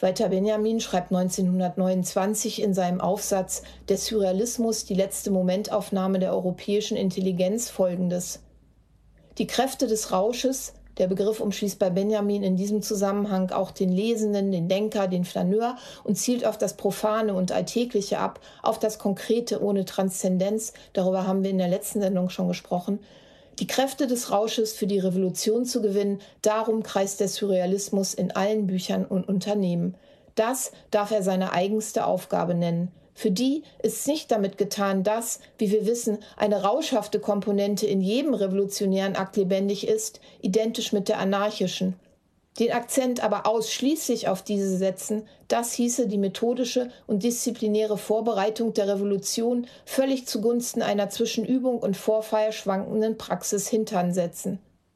Walter Benjamin schreibt 1929 in seinem Aufsatz »Der Surrealismus, die letzte Momentaufnahme der europäischen Intelligenz« Folgendes: Die Kräfte des Rausches, der Begriff umschließt bei Benjamin in diesem Zusammenhang auch den Lesenden, den Denker, den Flaneur und zielt auf das Profane und Alltägliche ab, auf das Konkrete ohne Transzendenz, darüber haben wir in der letzten Sendung schon gesprochen. Die Kräfte des Rausches für die Revolution zu gewinnen, darum kreist der Surrealismus in allen Büchern und Unternehmen. Das darf er seine eigenste Aufgabe nennen. Für die ist nicht damit getan, dass, wie wir wissen, eine rauschhafte Komponente in jedem revolutionären Akt lebendig ist, identisch mit der anarchischen. Den Akzent aber ausschließlich auf diese setzen, das hieße die methodische und disziplinäre Vorbereitung der Revolution völlig zugunsten einer zwischen Übung und Vorfeier schwankenden Praxis hintern setzen.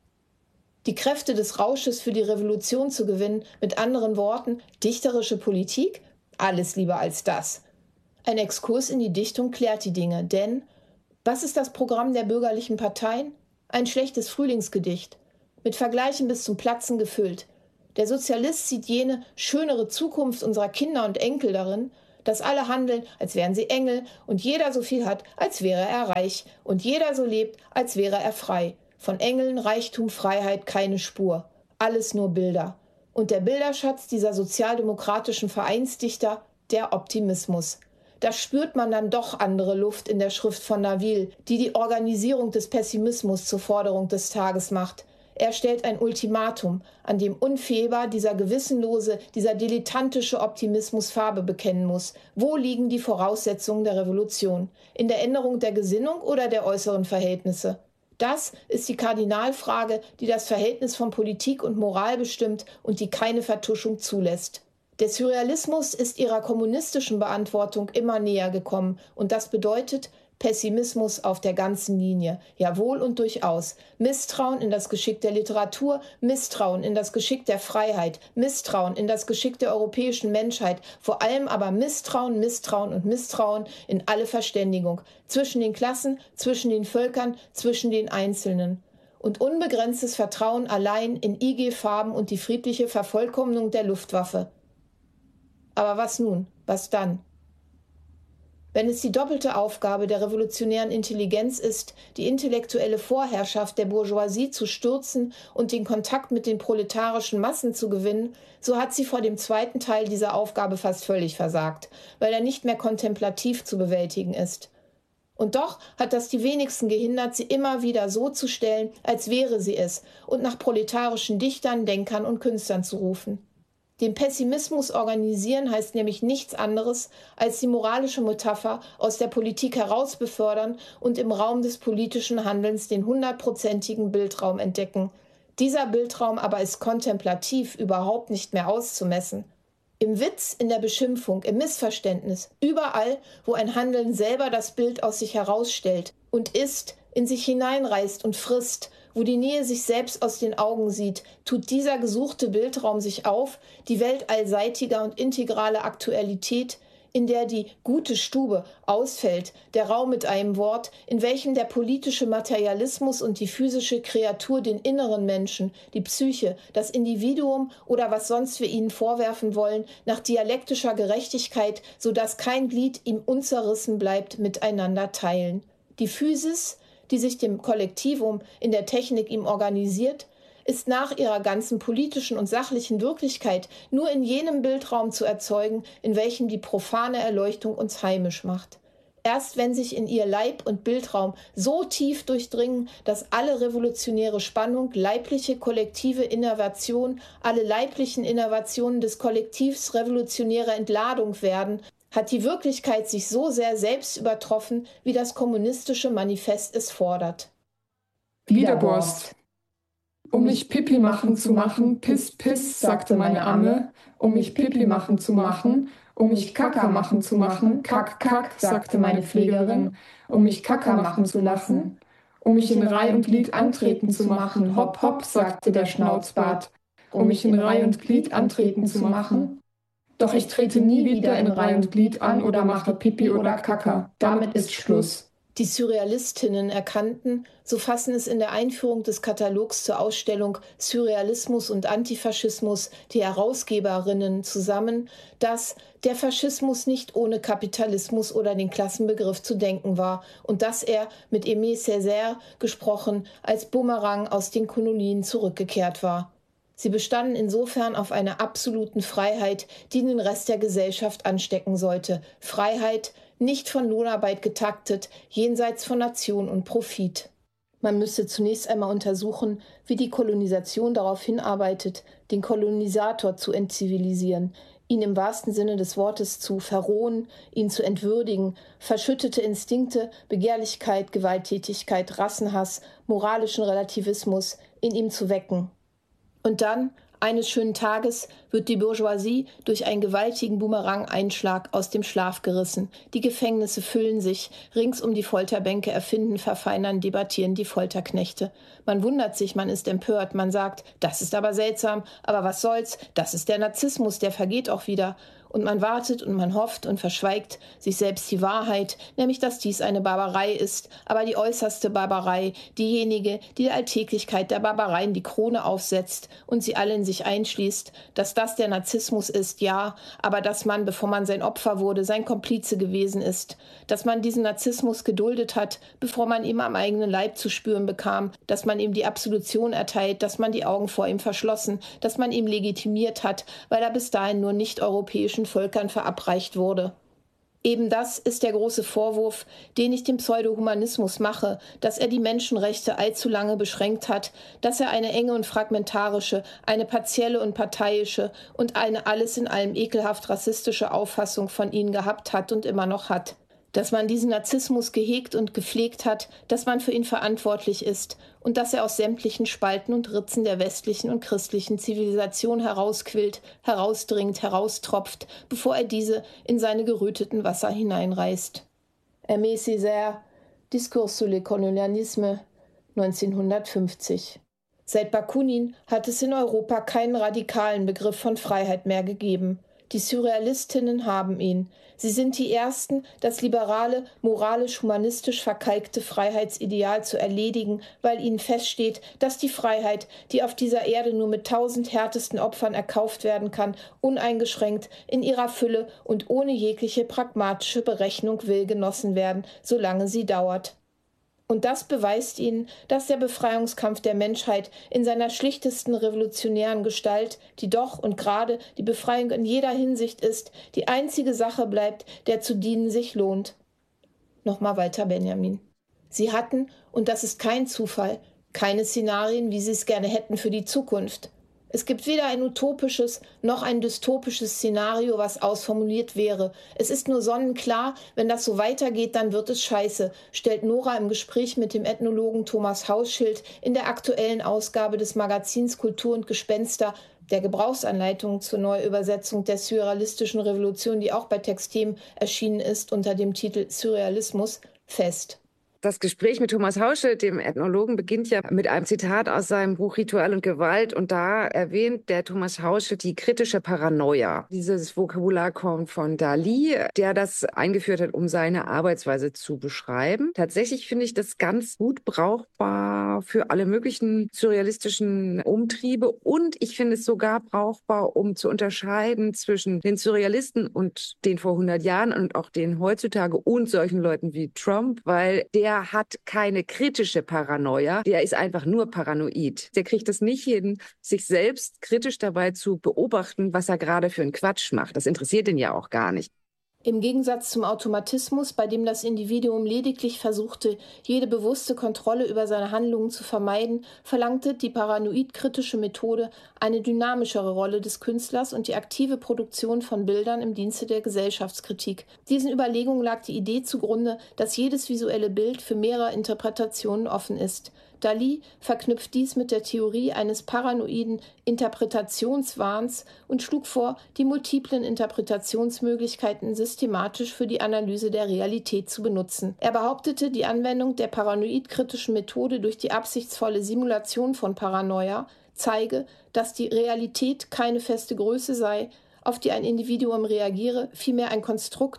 Die Kräfte des Rausches für die Revolution zu gewinnen, mit anderen Worten, dichterische Politik? Alles lieber als das. Ein Exkurs in die Dichtung klärt die Dinge, denn was ist das Programm der bürgerlichen Parteien? Ein schlechtes Frühlingsgedicht, mit Vergleichen bis zum Platzen gefüllt. Der Sozialist sieht jene schönere Zukunft unserer Kinder und Enkel darin, dass alle handeln, als wären sie Engel und jeder so viel hat, als wäre er reich und jeder so lebt, als wäre er frei. Von Engeln, Reichtum, Freiheit keine Spur. Alles nur Bilder. Und der Bilderschatz dieser sozialdemokratischen Vereinsdichter, der Optimismus. Da spürt man dann doch andere Luft in der Schrift von Naville, die die Organisierung des Pessimismus zur Forderung des Tages macht. Er stellt ein Ultimatum, an dem unfehlbar dieser gewissenlose, dieser dilettantische Optimismus Farbe bekennen muss. Wo liegen die Voraussetzungen der Revolution? In der Änderung der Gesinnung oder der äußeren Verhältnisse? Das ist die Kardinalfrage, die das Verhältnis von Politik und Moral bestimmt und die keine Vertuschung zulässt. Der Surrealismus ist ihrer kommunistischen Beantwortung immer näher gekommen und das bedeutet Pessimismus auf der ganzen Linie, jawohl und durchaus. Misstrauen in das Geschick der Literatur, Misstrauen in das Geschick der Freiheit, Misstrauen in das Geschick der europäischen Menschheit, vor allem aber Misstrauen, Misstrauen und Misstrauen in alle Verständigung, zwischen den Klassen, zwischen den Völkern, zwischen den Einzelnen. Und unbegrenztes Vertrauen allein in IG-Farben und die friedliche Vervollkommnung der Luftwaffe. Aber was nun? Was dann? Wenn es die doppelte Aufgabe der revolutionären Intelligenz ist, die intellektuelle Vorherrschaft der Bourgeoisie zu stürzen und den Kontakt mit den proletarischen Massen zu gewinnen, so hat sie vor dem zweiten Teil dieser Aufgabe fast völlig versagt, weil er nicht mehr kontemplativ zu bewältigen ist. Und doch hat das die wenigsten gehindert, sie immer wieder so zu stellen, als wäre sie es, und nach proletarischen Dichtern, Denkern und Künstlern zu rufen. Den Pessimismus organisieren heißt nämlich nichts anderes, als die moralische Metapher aus der Politik heraus befördern und im Raum des politischen Handelns den 100%igen Bildraum entdecken. Dieser Bildraum aber ist kontemplativ überhaupt nicht mehr auszumessen. Im Witz, in der Beschimpfung, im Missverständnis, überall, wo ein Handeln selber das Bild aus sich herausstellt und ist, in sich hineinreißt und frisst, wo die Nähe sich selbst aus den Augen sieht, tut dieser gesuchte Bildraum sich auf, die Welt allseitiger und integraler Aktualität, in der die gute Stube ausfällt, der Raum mit einem Wort, in welchem der politische Materialismus und die physische Kreatur den inneren Menschen, die Psyche, das Individuum oder was sonst wir ihnen vorwerfen wollen, nach dialektischer Gerechtigkeit, sodass kein Glied ihm unzerrissen bleibt, miteinander teilen. Die Physis, die sich dem Kollektivum in der Technik ihm organisiert, ist nach ihrer ganzen politischen und sachlichen Wirklichkeit nur in jenem Bildraum zu erzeugen, in welchem die profane Erleuchtung uns heimisch macht. Erst wenn sich in ihr Leib und Bildraum so tief durchdringen, dass alle revolutionäre Spannung, leibliche kollektive Innovation, alle leiblichen Innovationen des Kollektivs revolutionäre Entladung werden, hat die Wirklichkeit sich so sehr selbst übertroffen, wie das kommunistische Manifest es fordert. Widerborst. Um mich Pipi machen zu machen, piss, piss, sagte meine Amme. Um mich Pipi machen zu machen, um mich Kaka machen zu machen, kack, kack, sagte meine Pflegerin. Um mich Kaka machen zu lassen, um mich in Reih und Glied antreten zu machen, hopp, hopp, sagte der Schnauzbart. Um mich in Reih und Glied antreten zu machen. Doch ich trete nie wieder in Reih und Glied an oder mache Pipi oder Kaka. Damit ist Schluss. Die Surrealistinnen erkannten, so fassen es in der Einführung des Katalogs zur Ausstellung Surrealismus und Antifaschismus die Herausgeberinnen zusammen, dass der Faschismus nicht ohne Kapitalismus oder den Klassenbegriff zu denken war und dass er, mit Aimé Césaire gesprochen, als Bumerang aus den Kolonien zurückgekehrt war. Sie bestanden insofern auf einer absoluten Freiheit, die den Rest der Gesellschaft anstecken sollte. Freiheit, nicht von Lohnarbeit getaktet, jenseits von Nation und Profit. Man müsste zunächst einmal untersuchen, wie die Kolonisation darauf hinarbeitet, den Kolonisator zu entzivilisieren, ihn im wahrsten Sinne des Wortes zu verrohen, ihn zu entwürdigen, verschüttete Instinkte, Begehrlichkeit, Gewalttätigkeit, Rassenhass, moralischen Relativismus in ihm zu wecken. Und dann, eines schönen Tages, wird die Bourgeoisie durch einen gewaltigen Bumerang-Einschlag aus dem Schlaf gerissen. Die Gefängnisse füllen sich, rings um die Folterbänke erfinden, verfeinern, debattieren die Folterknechte. Man wundert sich, man ist empört, man sagt, das ist aber seltsam, aber was soll's, das ist der Narzissmus, der vergeht auch wieder. Und man wartet und man hofft und verschweigt sich selbst die Wahrheit, nämlich dass dies eine Barbarei ist, aber die äußerste Barbarei, diejenige, die der Alltäglichkeit der Barbareien die Krone aufsetzt und sie alle in sich einschließt, dass das der Narzissmus ist, ja, aber dass man, bevor man sein Opfer wurde, sein Komplize gewesen ist, dass man diesen Narzissmus geduldet hat, bevor man ihm am eigenen Leib zu spüren bekam, dass man ihm die Absolution erteilt, dass man die Augen vor ihm verschlossen, dass man ihm legitimiert hat, weil er bis dahin nur nicht-europäischen Völkern verabreicht wurde. Eben das ist der große Vorwurf, den ich dem Pseudohumanismus mache, dass er die Menschenrechte allzu lange beschränkt hat, dass er eine enge und fragmentarische, eine partielle und parteiische und eine alles in allem ekelhaft rassistische Auffassung von ihnen gehabt hat und immer noch hat. Dass man diesen Narzissmus gehegt und gepflegt hat, dass man für ihn verantwortlich ist und dass er aus sämtlichen Spalten und Ritzen der westlichen und christlichen Zivilisation herausquillt, herausdringt, heraustropft, bevor er diese in seine geröteten Wasser hineinreißt. Aimé Césaire, Discours sur le colonialisme, 1950. Seit Bakunin hat es in Europa keinen radikalen Begriff von Freiheit mehr gegeben. Die Surrealistinnen haben ihn. Sie sind die Ersten, das liberale, moralisch-humanistisch verkalkte Freiheitsideal zu erledigen, weil ihnen feststeht, dass die Freiheit, die auf dieser Erde nur mit 1000 härtesten Opfern erkauft werden kann, uneingeschränkt, in ihrer Fülle und ohne jegliche pragmatische Berechnung will genossen werden, solange sie dauert. Und das beweist ihnen, dass der Befreiungskampf der Menschheit in seiner schlichtesten revolutionären Gestalt, die doch und gerade die Befreiung in jeder Hinsicht ist, die einzige Sache bleibt, der zu dienen sich lohnt. Nochmal weiter Benjamin. Sie hatten, und das ist kein Zufall, keine Szenarien, wie sie es gerne hätten für die Zukunft. Es gibt weder ein utopisches noch ein dystopisches Szenario, was ausformuliert wäre. Es ist nur sonnenklar, wenn das so weitergeht, dann wird es scheiße, stellt Nora im Gespräch mit dem Ethnologen Thomas Hauschild in der aktuellen Ausgabe des Magazins Kultur und Gespenster, der Gebrauchsanleitung zur Neuübersetzung der surrealistischen Revolution, die auch bei Textem erschienen ist, unter dem Titel Surrealismus, fest. Das Gespräch mit Thomas Hauschild, dem Ethnologen, beginnt ja mit einem Zitat aus seinem Buch Ritual und Gewalt. Und da erwähnt der Thomas Hauschild die kritische Paranoia. Dieses Vokabular kommt von Dalí, der das eingeführt hat, um seine Arbeitsweise zu beschreiben. Tatsächlich finde ich das ganz gut brauchbar für alle möglichen surrealistischen Umtriebe. Und ich finde es sogar brauchbar, um zu unterscheiden zwischen den Surrealisten und den vor 100 Jahren und auch den heutzutage und solchen Leuten wie Trump, weil der hat keine kritische Paranoia, der ist einfach nur paranoid. Der kriegt es nicht hin, sich selbst kritisch dabei zu beobachten, was er gerade für einen Quatsch macht. Das interessiert ihn ja auch gar nicht. Im Gegensatz zum Automatismus, bei dem das Individuum lediglich versuchte, jede bewusste Kontrolle über seine Handlungen zu vermeiden, verlangte die paranoid-kritische Methode eine dynamischere Rolle des Künstlers und die aktive Produktion von Bildern im Dienste der Gesellschaftskritik. Diesen Überlegungen lag die Idee zugrunde, dass jedes visuelle Bild für mehrere Interpretationen offen ist. Dalí verknüpft dies mit der Theorie eines paranoiden Interpretationswahns und schlug vor, die multiplen Interpretationsmöglichkeiten systematisch für die Analyse der Realität zu benutzen. Er behauptete, die Anwendung der paranoid-kritischen Methode durch die absichtsvolle Simulation von Paranoia zeige, dass die Realität keine feste Größe sei, auf die ein Individuum reagiere, vielmehr ein Konstrukt,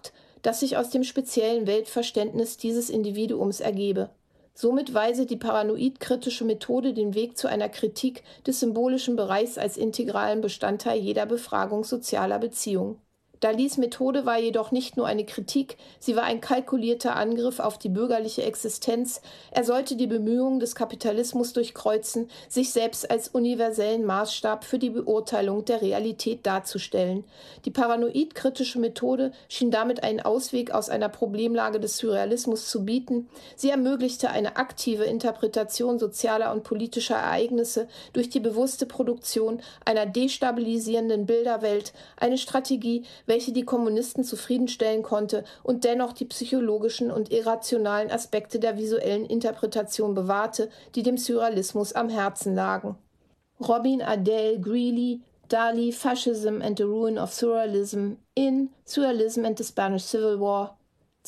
das sich aus dem speziellen Weltverständnis dieses Individuums ergebe. Somit weise die paranoid-kritische Methode den Weg zu einer Kritik des symbolischen Bereichs als integralen Bestandteil jeder Befragung sozialer Beziehungen. Dalis Methode war jedoch nicht nur eine Kritik, sie war ein kalkulierter Angriff auf die bürgerliche Existenz. Er sollte die Bemühungen des Kapitalismus durchkreuzen, sich selbst als universellen Maßstab für die Beurteilung der Realität darzustellen. Die paranoid-kritische Methode schien damit einen Ausweg aus einer Problemlage des Surrealismus zu bieten. Sie ermöglichte eine aktive Interpretation sozialer und politischer Ereignisse durch die bewusste Produktion einer destabilisierenden Bilderwelt, eine Strategie, welche die Kommunisten zufriedenstellen konnte und dennoch die psychologischen und irrationalen Aspekte der visuellen Interpretation bewahrte, die dem Surrealismus am Herzen lagen. Robin Adair Greeley, Dali, Fascism and the Ruin of Surrealism in Surrealism and the Spanish Civil War,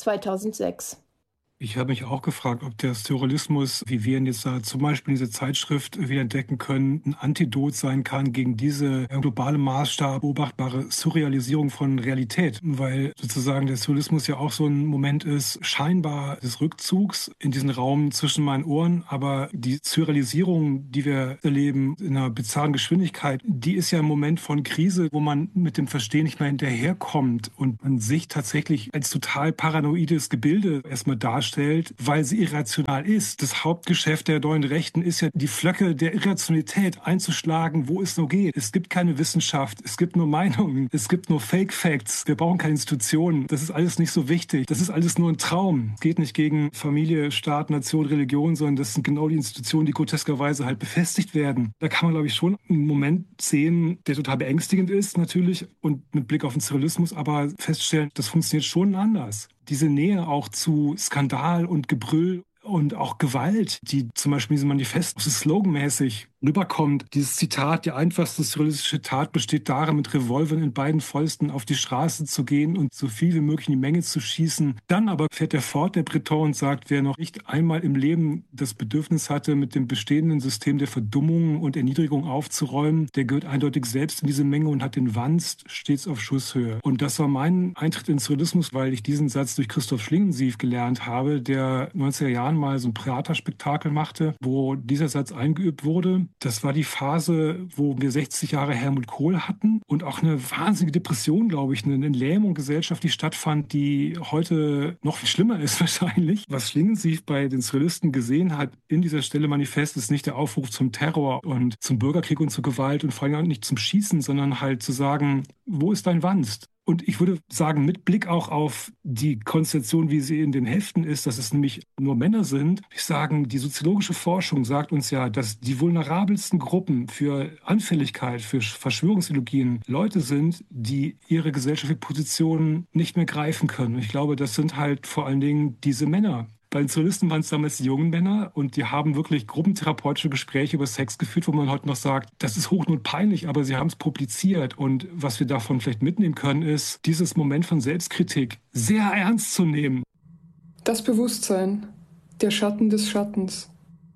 2006. Ich habe mich auch gefragt, ob der Surrealismus, wie wir ihn jetzt da zum Beispiel in dieser Zeitschrift wieder entdecken können, ein Antidot sein kann gegen diese globale Maßstab beobachtbare Surrealisierung von Realität. Weil sozusagen der Surrealismus ja auch so ein Moment ist, scheinbar des Rückzugs in diesen Raum zwischen meinen Ohren. Aber die Surrealisierung, die wir erleben in einer bizarren Geschwindigkeit, die ist ja ein Moment von Krise, wo man mit dem Verstehen nicht mehr hinterherkommt und man sich tatsächlich als total paranoides Gebilde erstmal darstellt, weil sie irrational ist. Das Hauptgeschäft der neuen Rechten ist ja, die Flöcke der Irrationalität einzuschlagen, wo es nur geht. Es gibt keine Wissenschaft, es gibt nur Meinungen, es gibt nur Fake Facts. Wir brauchen keine Institutionen. Das ist alles nicht so wichtig. Das ist alles nur ein Traum. Es geht nicht gegen Familie, Staat, Nation, Religion, sondern das sind genau die Institutionen, die groteskerweise halt befestigt werden. Da kann man, glaube ich, schon einen Moment sehen, der total beängstigend ist natürlich und mit Blick auf den Surrealismus, aber feststellen, das funktioniert schon anders. Diese Nähe auch zu Skandal und Gebrüll und auch Gewalt, die zum Beispiel in diesem Manifest so sloganmäßig rüberkommt. Dieses Zitat, die einfachste surrealistische Tat besteht darin, mit Revolvern in beiden Fäusten auf die Straße zu gehen und so viel wie möglich in die Menge zu schießen. Dann aber fährt er fort, der Breton, und sagt, wer noch nicht einmal im Leben das Bedürfnis hatte, mit dem bestehenden System der Verdummung und Erniedrigung aufzuräumen, der gehört eindeutig selbst in diese Menge und hat den Wanst stets auf Schusshöhe. Und das war mein Eintritt in Surrealismus, weil ich diesen Satz durch Christoph Schlingensief gelernt habe, der 90er Jahren mal so ein Theaterspektakel machte, wo dieser Satz eingeübt wurde. Das war die Phase, wo wir 60 Jahre Helmut Kohl hatten und auch eine wahnsinnige Depression, glaube ich, eine Lähmung gesellschaftlich stattfand, die heute noch viel schlimmer ist wahrscheinlich. Was Schlingensief bei den Surrealisten gesehen hat in dieser Stelle Manifest, ist nicht der Aufruf zum Terror und zum Bürgerkrieg und zur Gewalt und vor allem nicht zum Schießen, sondern halt zu sagen, wo ist dein Wanst? Und ich würde sagen, mit Blick auch auf die Konstellation, wie sie in den Heften ist, dass es nämlich nur Männer sind, ich sagen, die soziologische Forschung sagt uns ja, dass die vulnerabelsten Gruppen für Anfälligkeit, für Verschwörungsideologien Leute sind, die ihre gesellschaftliche Position nicht mehr greifen können. Und ich glaube, das sind halt vor allen Dingen diese Männer. Bei den Surrealisten waren es damals die jungen Männer und die haben wirklich gruppentherapeutische Gespräche über Sex geführt, wo man heute noch sagt, das ist hochnotpeinlich, aber sie haben es publiziert. Und was wir davon vielleicht mitnehmen können, ist, dieses Moment von Selbstkritik sehr ernst zu nehmen. Das Bewusstsein, der Schatten des Schattens.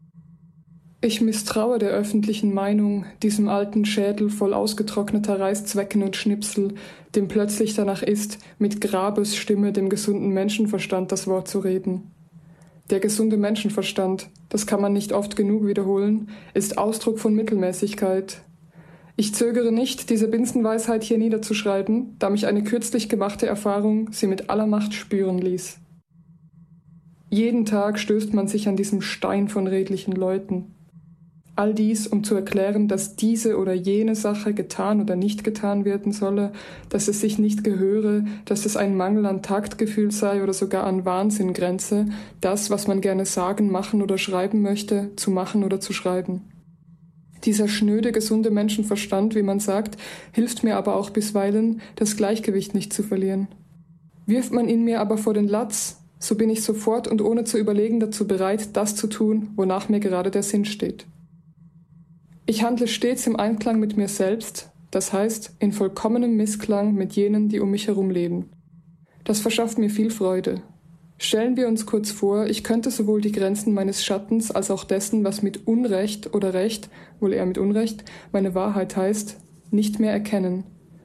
Ich misstraue der öffentlichen Meinung, diesem alten Schädel voll ausgetrockneter Reißzwecken und Schnipsel, dem plötzlich danach ist, mit Grabesstimme dem gesunden Menschenverstand das Wort zu reden. Der gesunde Menschenverstand, das kann man nicht oft genug wiederholen, ist Ausdruck von Mittelmäßigkeit. Ich zögere nicht, diese Binsenweisheit hier niederzuschreiben, da mich eine kürzlich gemachte Erfahrung sie mit aller Macht spüren ließ. Jeden Tag stößt man sich an diesem Stein von redlichen Leuten. All dies, um zu erklären, dass diese oder jene Sache getan oder nicht getan werden solle, dass es sich nicht gehöre, dass es ein Mangel an Taktgefühl sei oder sogar an Wahnsinn grenze, das, was man gerne sagen, machen oder schreiben möchte, zu machen oder zu schreiben. Dieser schnöde, gesunde Menschenverstand, wie man sagt, hilft mir aber auch bisweilen, das Gleichgewicht nicht zu verlieren. Wirft man ihn mir aber vor den Latz, so bin ich sofort und ohne zu überlegen dazu bereit, das zu tun, wonach mir gerade der Sinn steht. Ich handle stets im Einklang mit mir selbst, das heißt in vollkommenem Missklang mit jenen, die um mich herum leben. Das verschafft mir viel Freude. Stellen wir uns kurz vor, ich könnte sowohl die Grenzen meines Schattens als auch dessen, was mit Unrecht oder Recht, wohl eher mit Unrecht, meine Wahrheit heißt, nicht mehr erkennen.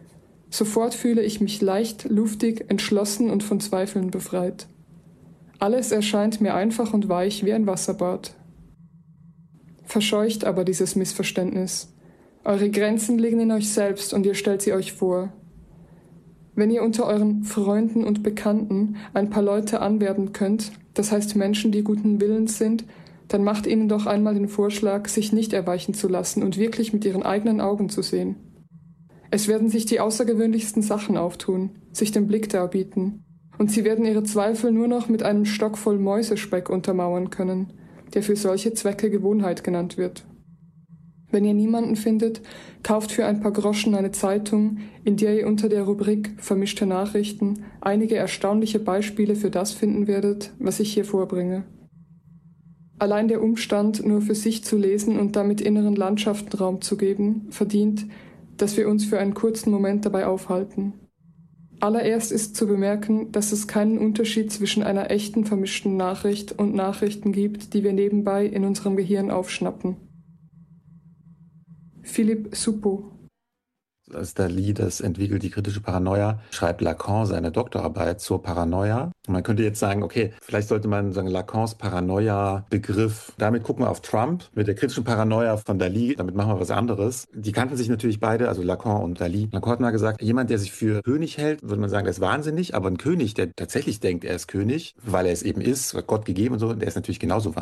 Sofort fühle ich mich leicht, luftig, entschlossen und von Zweifeln befreit. Alles erscheint mir einfach und weich wie ein Wasserbad. Verscheucht aber dieses Missverständnis. Eure Grenzen liegen in euch selbst und ihr stellt sie euch vor. Wenn ihr unter euren Freunden und Bekannten ein paar Leute anwerben könnt, das heißt Menschen, die guten Willens sind, dann macht ihnen doch einmal den Vorschlag, sich nicht erweichen zu lassen und wirklich mit ihren eigenen Augen zu sehen. Es werden sich die außergewöhnlichsten Sachen auftun, sich den Blick darbieten, und sie werden ihre Zweifel nur noch mit einem Stock voll Mäusespeck untermauern können, der für solche Zwecke Gewohnheit genannt wird. Wenn ihr niemanden findet, kauft für ein paar Groschen eine Zeitung, in der ihr unter der Rubrik Vermischte Nachrichten einige erstaunliche Beispiele für das finden werdet, was ich hier vorbringe. Allein der Umstand, nur für sich zu lesen und damit inneren Landschaften Raum zu geben, verdient, dass wir uns für einen kurzen Moment dabei aufhalten. Allererst ist zu bemerken, dass es keinen Unterschied zwischen einer echten vermischten Nachricht und Nachrichten gibt, die wir nebenbei in unserem Gehirn aufschnappen. Philippe Soupeau. Als Dalí das entwickelt, die kritische Paranoia, schreibt Lacan seine Doktorarbeit zur Paranoia. Und man könnte jetzt sagen, okay, vielleicht sollte man sagen, Lacans Paranoia-Begriff, damit gucken wir auf Trump, mit der kritischen Paranoia von Dalí, damit machen wir was anderes. Die kannten sich natürlich beide, also Lacan und Dalí. Lacan hat mal gesagt, jemand, der sich für König hält, würde man sagen, der ist wahnsinnig, aber ein König, der tatsächlich denkt, er ist König, weil er es eben ist, Gott gegeben und so, der ist natürlich genauso wahnsinnig.